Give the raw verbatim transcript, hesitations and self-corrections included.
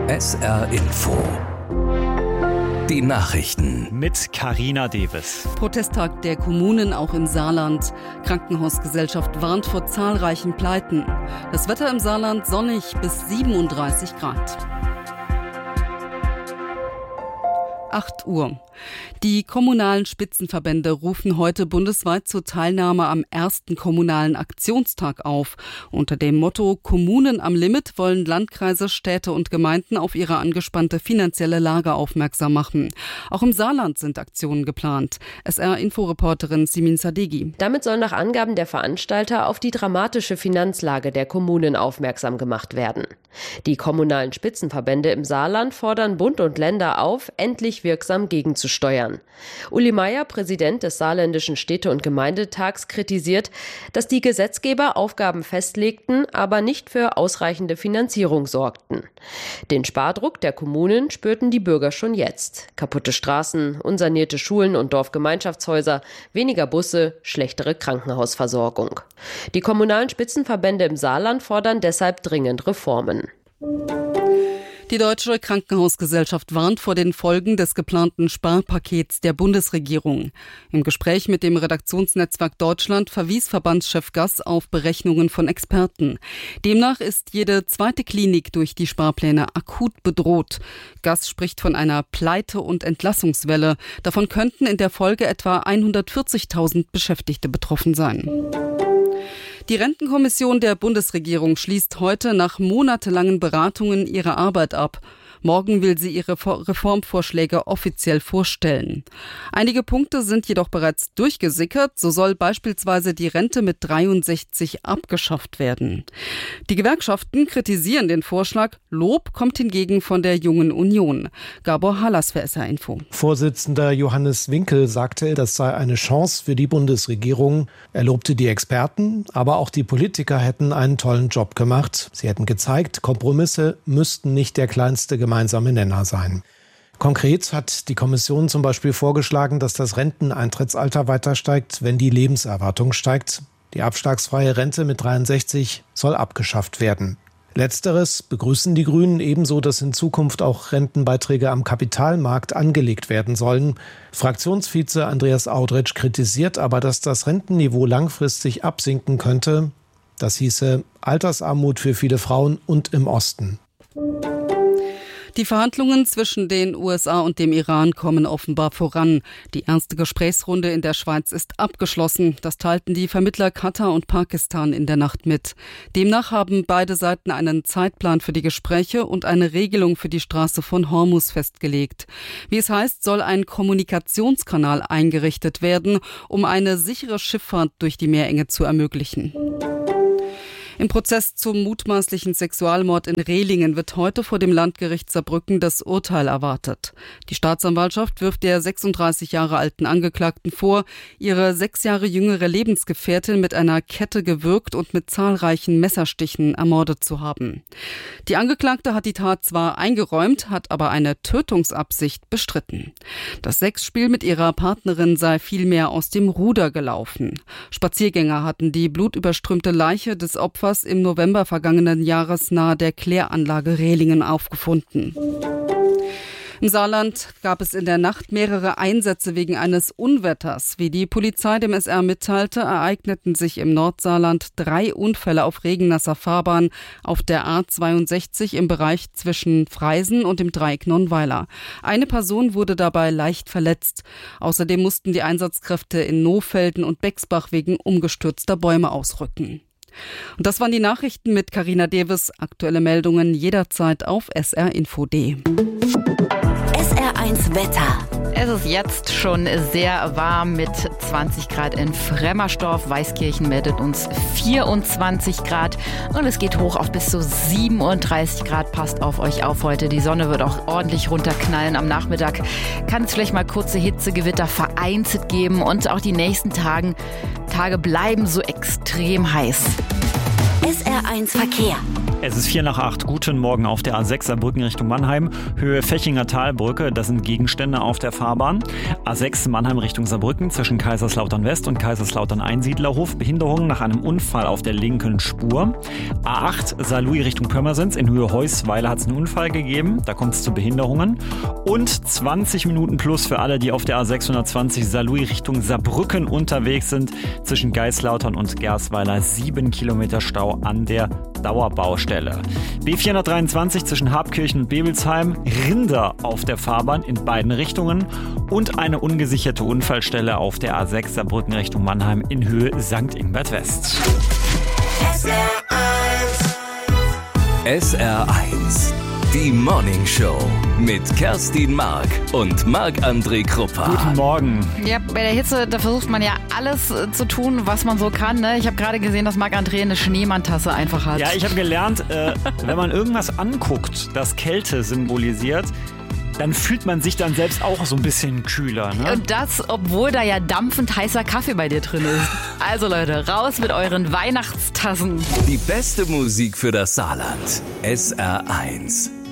S R Info. Die Nachrichten. Mit Carina Deves. Protesttag der Kommunen auch im Saarland. Krankenhausgesellschaft warnt vor zahlreichen Pleiten. Das Wetter im Saarland sonnig bis siebenunddreißig Grad. acht Uhr. Die kommunalen Spitzenverbände rufen heute bundesweit zur Teilnahme am ersten kommunalen Aktionstag auf. Unter dem Motto Kommunen am Limit wollen Landkreise, Städte und Gemeinden auf ihre angespannte finanzielle Lage aufmerksam machen. Auch im Saarland sind Aktionen geplant. S R-Inforeporterin Simin Sadeghi. Damit soll nach Angaben der Veranstalter auf die dramatische Finanzlage der Kommunen aufmerksam gemacht werden. Die kommunalen Spitzenverbände im Saarland fordern Bund und Länder auf, endlich wirksam gegenzusteuern. Uli Meier, Präsident des Saarländischen Städte- und Gemeindetags, kritisiert, dass die Gesetzgeber Aufgaben festlegten, aber nicht für ausreichende Finanzierung sorgten. Den Spardruck der Kommunen spürten die Bürger schon jetzt. Kaputte Straßen, unsanierte Schulen und Dorfgemeinschaftshäuser, weniger Busse, schlechtere Krankenhausversorgung. Die kommunalen Spitzenverbände im Saarland fordern deshalb dringend Reformen. Die Deutsche Krankenhausgesellschaft warnt vor den Folgen des geplanten Sparpakets der Bundesregierung. Im Gespräch mit dem Redaktionsnetzwerk Deutschland verwies Verbandschef Gass auf Berechnungen von Experten. Demnach ist jede zweite Klinik durch die Sparpläne akut bedroht. Gass spricht von einer Pleite- und Entlassungswelle. Davon könnten in der Folge etwa hundertvierzigtausend Beschäftigte betroffen sein. Die Rentenkommission der Bundesregierung schließt heute nach monatelangen Beratungen ihre Arbeit ab. Morgen will sie ihre Reformvorschläge offiziell vorstellen. Einige Punkte sind jedoch bereits durchgesickert. So soll beispielsweise die Rente mit dreiundsechzig abgeschafft werden. Die Gewerkschaften kritisieren den Vorschlag. Lob kommt hingegen von der Jungen Union. Gabor Hallas für S R Info. Vorsitzender Johannes Winkel sagte, das sei eine Chance für die Bundesregierung. Er lobte die Experten, aber auch die Politiker hätten einen tollen Job gemacht. Sie hätten gezeigt, Kompromisse müssten nicht der kleinste gemeinsame Nenner sein. Konkret hat die Kommission zum Beispiel vorgeschlagen, dass das Renteneintrittsalter weiter steigt, wenn die Lebenserwartung steigt. Die abschlagsfreie Rente mit dreiundsechzig soll abgeschafft werden. Letzteres begrüßen die Grünen, ebenso, dass in Zukunft auch Rentenbeiträge am Kapitalmarkt angelegt werden sollen. Fraktionsvize Andreas Audretsch kritisiert aber, dass das Rentenniveau langfristig absinken könnte. Das hieße Altersarmut für viele Frauen und im Osten. Die Verhandlungen zwischen den U S A und dem Iran kommen offenbar voran. Die erste Gesprächsrunde in der Schweiz ist abgeschlossen. Das teilten die Vermittler Katar und Pakistan in der Nacht mit. Demnach haben beide Seiten einen Zeitplan für die Gespräche und eine Regelung für die Straße von Hormuz festgelegt. Wie es heißt, soll ein Kommunikationskanal eingerichtet werden, um eine sichere Schifffahrt durch die Meerenge zu ermöglichen. Im Prozess zum mutmaßlichen Sexualmord in Rehlingen wird heute vor dem Landgericht Saarbrücken das Urteil erwartet. Die Staatsanwaltschaft wirft der sechsunddreißig Jahre alten Angeklagten vor, ihre sechs Jahre jüngere Lebensgefährtin mit einer Kette gewürgt und mit zahlreichen Messerstichen ermordet zu haben. Die Angeklagte hat die Tat zwar eingeräumt, hat aber eine Tötungsabsicht bestritten. Das Sexspiel mit ihrer Partnerin sei vielmehr aus dem Ruder gelaufen. Spaziergänger hatten die blutüberströmte Leiche des Opfers im November vergangenen Jahres nahe der Kläranlage Rehlingen aufgefunden. Im Saarland gab es in der Nacht mehrere Einsätze wegen eines Unwetters. Wie die Polizei dem S R mitteilte, ereigneten sich im Nordsaarland drei Unfälle auf regennasser Fahrbahn auf der A zweiundsechzig im Bereich zwischen Freisen und dem Dreieck Nonnweiler. Eine Person wurde dabei leicht verletzt. Außerdem mussten die Einsatzkräfte in Nohfelden und Bexbach wegen umgestürzter Bäume ausrücken. Und das waren die Nachrichten mit Carina Deves. Aktuelle Meldungen jederzeit auf S R Info punkt D. S R eins Wetter. Es ist jetzt schon sehr warm mit zwanzig Grad in Fremmersdorf. Weißkirchen meldet uns vierundzwanzig Grad und es geht hoch auf bis zu siebenunddreißig Grad. Passt auf euch auf heute. Die Sonne wird auch ordentlich runterknallen. Am Nachmittag kann es vielleicht mal kurze Hitzegewitter vereinzelt geben und auch die nächsten Tagen, Tage bleiben so extrem heiß. S R eins Verkehr. Es ist vier nach acht. Guten Morgen auf der A sechs Saarbrücken Richtung Mannheim. Höhe Fechinger Talbrücke, das sind Gegenstände auf der Fahrbahn. A sechs Mannheim Richtung Saarbrücken zwischen Kaiserslautern West und Kaiserslautern Einsiedlerhof. Behinderung nach einem Unfall auf der linken Spur. A acht Saarlouis Richtung Pirmasens. In Höhe Heusweiler hat es einen Unfall gegeben. Da kommt es zu Behinderungen. Und zwanzig Minuten plus für alle, die auf der A sechshundertzwanzig Saarlouis Richtung Saarbrücken unterwegs sind. Zwischen Geislautern und Gersweiler sieben Kilometer Stau an der Dauerbaustelle. B vierhundertdreiundzwanzig zwischen Habkirchen und Bebelsheim, Rinder auf der Fahrbahn in beiden Richtungen und eine ungesicherte Unfallstelle auf der A sechs Saarbrücken Richtung Mannheim in Höhe Sankt Ingbert West. S R eins. S R eins. Die Morning Show mit Kerstin Mark und Marc-André Kruppa. Guten Morgen. Ja, bei der Hitze, da versucht man ja alles äh, zu tun, was man so kann. Ne? Ich habe gerade gesehen, dass Marc-André eine Schneemann-Tasse einfach hat. Ja, ich habe gelernt, äh, wenn man irgendwas anguckt, das Kälte symbolisiert, dann fühlt man sich dann selbst auch so ein bisschen kühler. Ne? Und das, obwohl da ja dampfend heißer Kaffee bei dir drin ist. Also Leute, raus mit euren Weihnachtstassen. Die beste Musik für das Saarland. S R eins.